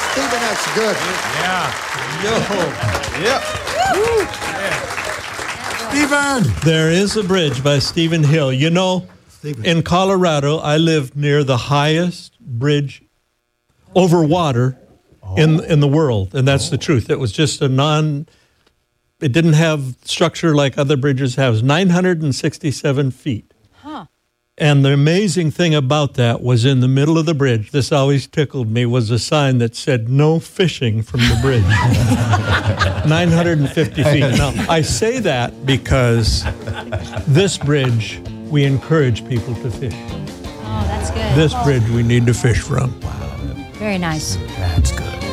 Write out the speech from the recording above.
Stephen, that's good. Stephen! There is a bridge by Stephen Hill. You know, in Colorado, I lived near the highest bridge over water in the world, and that's the truth. It was just it didn't have structure like other bridges have. It was 967 feet. Huh. And the amazing thing about that was in the middle of the bridge, this always tickled me, was a sign that said, "No fishing from the bridge." 950 feet. Now, I say that because this bridge, we encourage people to fish. Oh, that's good. This bridge we need to fish from. Very nice. That's